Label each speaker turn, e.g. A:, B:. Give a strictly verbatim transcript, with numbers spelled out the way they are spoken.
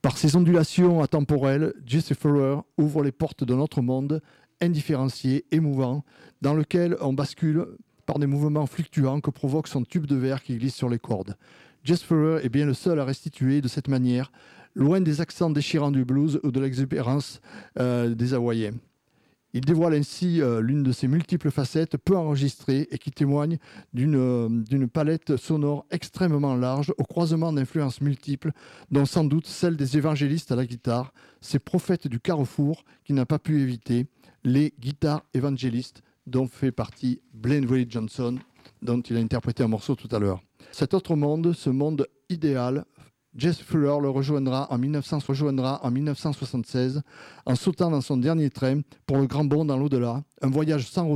A: Par ses ondulations atemporelles, Jesse Fuller ouvre les portes d'un autre monde indifférencié, émouvant, dans lequel on bascule par des mouvements fluctuants que provoque son tube de verre qui glisse sur les cordes. Jesse Fuller est bien le seul à restituer de cette manière, loin des accents déchirants du blues ou de l'exubérance euh, des Hawaïens. Il dévoile ainsi euh, l'une de ses multiples facettes peu enregistrées et qui témoigne d'une, euh, d'une palette sonore extrêmement large au croisement d'influences multiples, dont sans doute celle des évangélistes à la guitare, ces prophètes du carrefour qui n'a pas pu éviter les guitares évangélistes dont fait partie Blind Willie Johnson, dont il a interprété un morceau tout à l'heure. Cet autre monde, ce monde idéal, Jesse Fuller le rejoindra en, dix-neuf cents, rejoindra en dix-neuf cent soixante-seize en sautant dans son dernier train pour le grand bond dans l'au-delà, un voyage sans retour